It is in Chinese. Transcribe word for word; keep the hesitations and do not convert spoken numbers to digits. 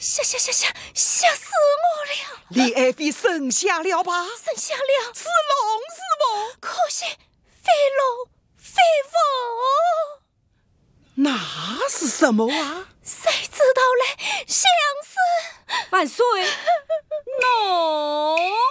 吓吓吓吓吓死我了！ 你爱妃生下了吧？ 生下了， 是龙是凤？ 可惜非龙非凤。 那是什么啊？ 谁知道嘞？相思万岁，喏。